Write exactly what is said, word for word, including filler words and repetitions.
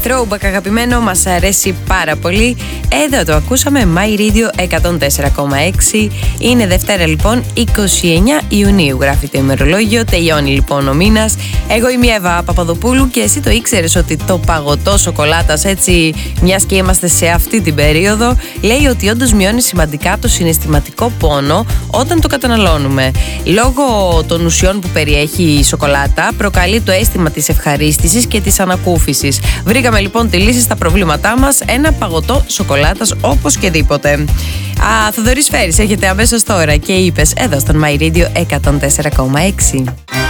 Throwback αγαπημένο, μας αρέσει πάρα πολύ. Εδώ το ακούσαμε, My Radio εκατόν τέσσερα κόμμα έξι. Είναι Δευτέρα λοιπόν, είκοσι εννέα Ιουνίου γράφει το ημερολόγιο. Τελειώνει λοιπόν ο μήνας. Εγώ είμαι η Εύα Παπαδοπούλου και εσύ το ήξερες ότι το παγωτό σοκολάτας, έτσι μιας και είμαστε σε αυτή την περίοδο, λέει ότι όντως μειώνει σημαντικά το συναισθηματικό πόνο όταν το καταναλώνουμε. Λόγω των ουσιών που περιέχει η σοκολάτα, προκαλεί το αίσθημα της ευχαρίστησης και της ανακούφισης. Βρήκαμε λοιπόν τη λύση στα προβλήματά μας, ένα παγωτό σοκολάτας όπως και δίποτε. Α, Θοδωρής Φέρης έρχεται αμέσως τώρα και είπες εδώ στον My Radio εκατόν τέσσερα κόμμα έξι.